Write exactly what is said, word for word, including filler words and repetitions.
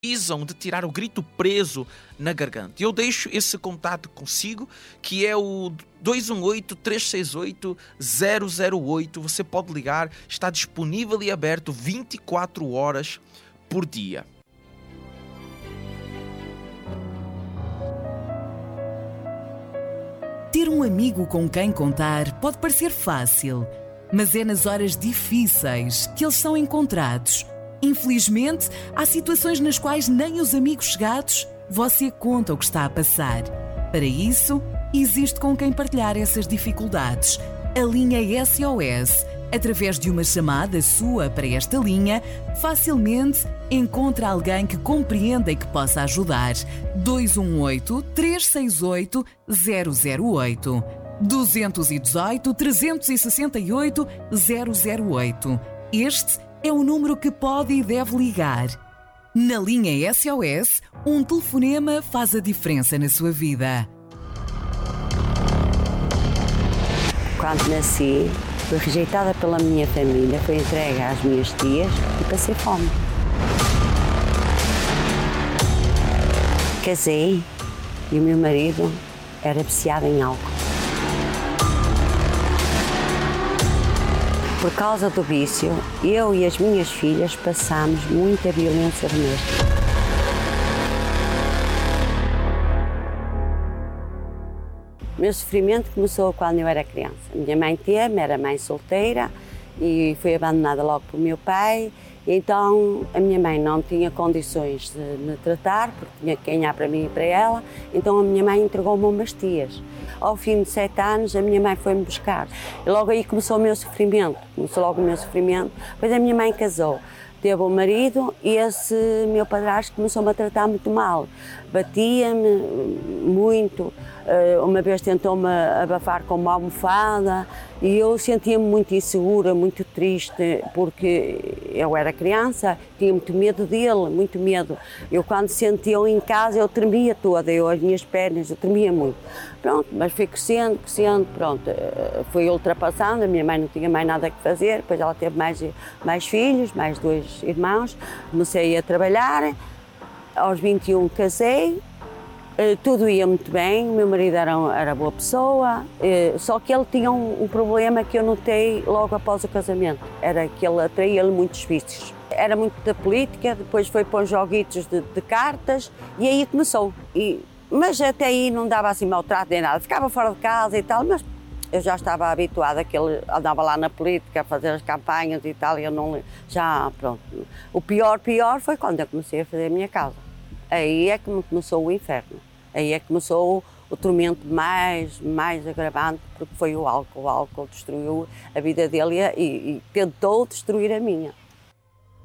precisam de tirar o grito preso na garganta. Eu deixo esse contato consigo, que é o dois um oito, três seis oito, zero zero oito. Você pode ligar, está disponível e aberto vinte e quatro horas por dia. Ter um amigo com quem contar pode parecer fácil, mas é nas horas difíceis que eles são encontrados. Infelizmente, há situações nas quais nem os amigos chegados você conta o que está a passar. Para isso, existe com quem partilhar essas dificuldades. A linha S O S, através de uma chamada sua para esta linha, facilmente encontra alguém que compreenda e que possa ajudar. dois um oito, três seis oito, zero zero oito. dois um oito, três seis oito, zero zero oito. Este é o número que pode e deve ligar. Na linha S O S, um telefonema faz a diferença na sua vida. Quando nasci, fui rejeitada pela minha família, fui entregue às minhas tias e passei fome. Casei e o meu marido era viciado em álcool. Por causa do vício, eu e as minhas filhas passámos muita violência doméstica. O meu sofrimento começou quando eu era criança. A minha mãe teve-me, era mãe solteira e fui abandonada logo pelo meu pai. Então a minha mãe não tinha condições de me tratar, porque tinha que ganhar para mim e para ela. Então a minha mãe entregou-me umas tias. Ao fim de sete anos, a minha mãe foi-me buscar. E logo aí começou o meu sofrimento. Começou logo o meu sofrimento. Depois a minha mãe casou. Teve um marido e esse meu padrasto começou-me a tratar muito mal. Batia-me muito. Uma vez tentou-me abafar com uma almofada e eu sentia-me muito insegura, muito triste, porque eu era criança, tinha muito medo dele, muito medo. Eu quando sentia-o em casa, eu tremia toda, eu, as minhas pernas, eu tremia muito. Pronto, mas fui crescendo, crescendo, pronto, fui ultrapassando, a minha mãe não tinha mais nada a fazer, depois ela teve mais, mais filhos, mais dois irmãos, comecei a trabalhar, aos vinte e um casei. Tudo ia muito bem, o meu marido era, era boa pessoa, só que ele tinha um, um problema que eu notei logo após o casamento, era que ele atraía-lhe muitos vícios. Era muito da política, depois foi para os joguitos de, de cartas e aí começou. E, mas até aí não dava assim maltrato nem nada, ficava fora de casa e tal, mas eu já estava habituada que ele andava lá na política a fazer as campanhas e tal, e eu não, já pronto. O pior, pior foi quando eu comecei a fazer a minha casa. Aí é que começou o inferno. Aí é que começou o tormento mais, mais agravante, porque foi o álcool. O álcool destruiu a vida dele e, e tentou destruir a minha.